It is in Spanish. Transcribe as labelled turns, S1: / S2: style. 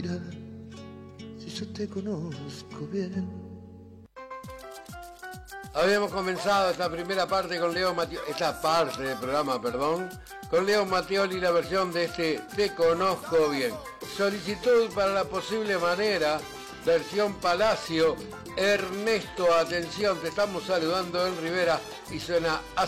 S1: vida si yo te conozco bien?
S2: Habíamos comenzado esta primera parte con Leo Mattioli, esta parte del programa, perdón, con Leo Mattioli, la versión de este Te Conozco Bien. Solicitud para la posible manera, versión Palacio. Ernesto, atención, te estamos saludando en Rivera y suena así.